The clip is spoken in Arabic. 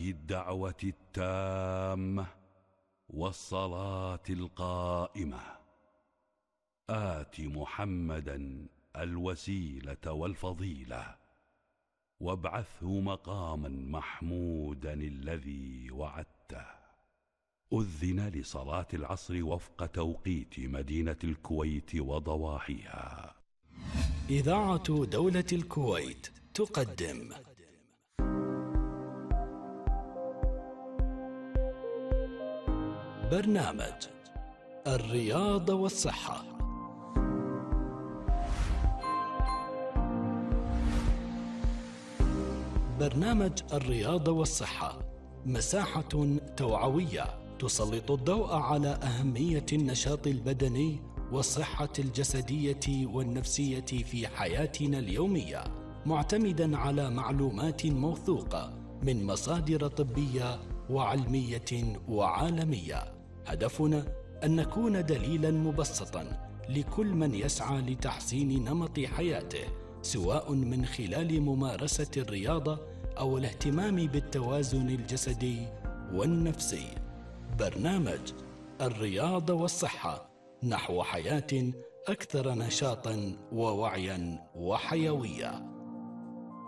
هذه الدعوة التامة والصلاة القائمة آت محمدا الوسيلة والفضيلة وابعثه مقاما محمودا الذي وعدته. أذن لصلاة العصر وفق توقيت مدينة الكويت وضواحيها. إذاعة دولة الكويت تقدم برنامج الرياضة والصحة. برنامج الرياضة والصحة مساحة توعوية تسلط الضوء على أهمية النشاط البدني والصحة الجسدية والنفسية في حياتنا اليومية، معتمدا على معلومات موثوقة من مصادر طبية وعلمية وعالمية. هدفنا أن نكون دليلا مبسطا لكل من يسعى لتحسين نمط حياته، سواء من خلال ممارسة الرياضة أو الاهتمام بالتوازن الجسدي والنفسي. برنامج الرياضة والصحة نحو حياة أكثر نشاطا ووعيا وحيوية.